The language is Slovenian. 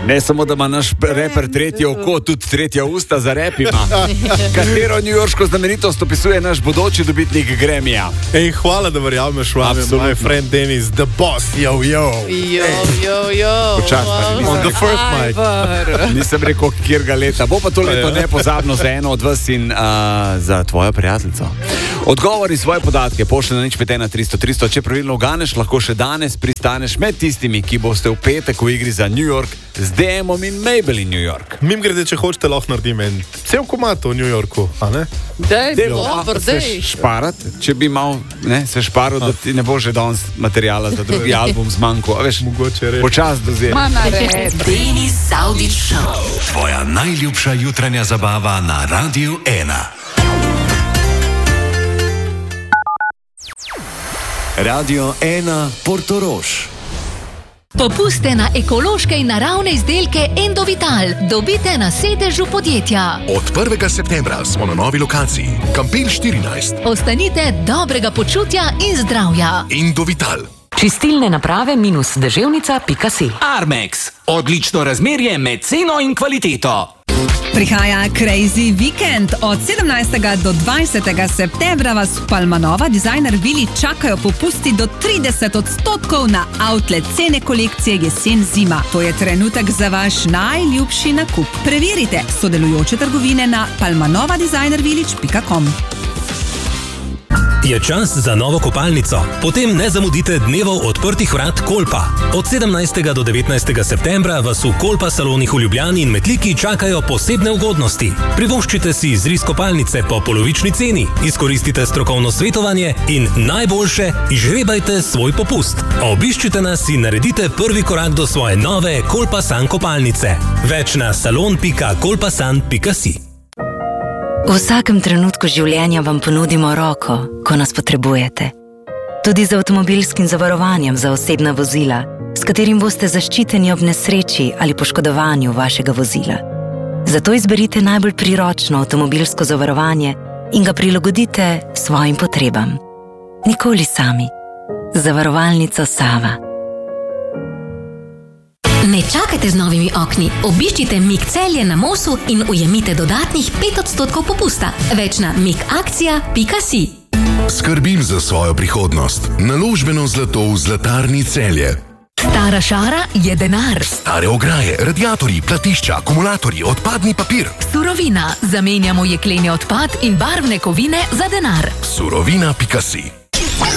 Ne samo, da ima naš reper tretje oko, tudi tretja usta za rap ima. Katero newyorško znamenitost opisuje naš bodoči dobitnik Gramija? Ej, hvala, da verjameš vame, my friend Dennis, the boss, yo. Počasno, On the first mic. Nisem rekel, kjer ga leta. Bo pa to leto nepozabno za eno od vas in za tvojo prijateljico. Odgovori svoje podatke pošlji na 051 Če pravilno uganeš, lahko še danes pristaneš med tistimi, ki boste v petek v igri za New York z DM-om in Mabel in New York. Mim grede, če hočete, lahko naredim en cel komad v New Yorku, a ne? Se šparati, če bi mal, se šparal, da ti ne bo že danes materijala za drugi album zmanjko. Veš, mogoče reči. Počas dozir. Denis Saudić Show. Tvoja najljubša jutranja zabava na Radiu 1. Radio 1 Portorož. Popuste na ekološke in naravne izdelke Endovital dobite na sedežu podjetja. Od 1. septembra smo na novi lokaciji, Kampel 14. Ostanite dobrega počutja in zdravja. Endovital. Čistilne naprave -deževnica.si. Armex. Odlično razmerje med ceno in kvaliteto. Prihaja Crazy Weekend. Od 17. do 20. septembra vas v Palmanova Designer Vili čakajo popusti do 30% na outlet cene kolekcije jesen-zima. To je trenutek za vaš najljubši nakup. Preverite sodelujoče trgovine na palmanovadesignervillage.com. Je čas za novo kopalnico? Potem ne zamudite dnevov odprtih vrat Kolpa. Od 17. do 19. septembra vas v Kolpa salonih v Ljubljani in Metliki čakajo posebne ugodnosti. Privoščite si izris kopalnice po polovični ceni, izkoristite strokovno svetovanje in najboljše, izžrebajte svoj popust. Obiščite nas in naredite prvi korak do svoje nove Kolpa San kopalnice. Več na salon.kolpasan.si. V vsakem trenutku življenja vam ponudimo roko, ko nas potrebujete. Tudi z avtomobilskim zavarovanjem za osebna vozila, s katerim boste zaščiteni ob nesreči ali poškodovanju vašega vozila. Zato izberite najbolj priročno avtomobilsko zavarovanje in ga prilagodite svojim potrebam. Nikoli sami. Zavarovalnica Sava. Ne čakajte z novimi okni. Obiščite Mik Celje na Mosu in ujemite dodatnih 5% popusta. Več na mikakcija.si. Skrbim za svojo prihodnost. Naložbeno zlato v Zlatarni Celje. Stara šara je denar. Stare ograje, radiatorji, platišča, akumulatorji, odpadni papir. Surovina. Zamenjamo jekleni odpad in barvne kovine za denar. Surovina.si.